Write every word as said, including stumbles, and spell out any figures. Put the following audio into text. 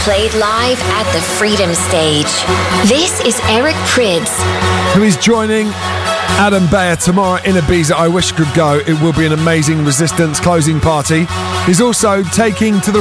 played live at the Freedom Stage. This is Eric Prydz, who is joining Adam Beyer tomorrow in Ibiza. I wish I could go. It will be an amazing Resistance closing party. He's also taking to the